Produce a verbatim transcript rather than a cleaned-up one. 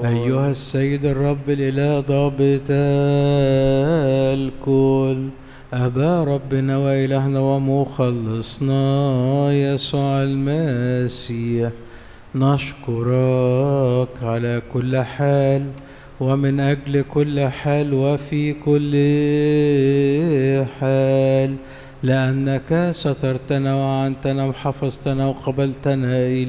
أيها السيد الرب الإله ضابط الكل، أبا ربنا وإلهنا ومخلصنا يسوع المسيح، نشكرك على كل حال ومن أجل كل حال وفي كل حال، لأنك سترتنا وعنتنا وحفظتنا وقبلتنا إلى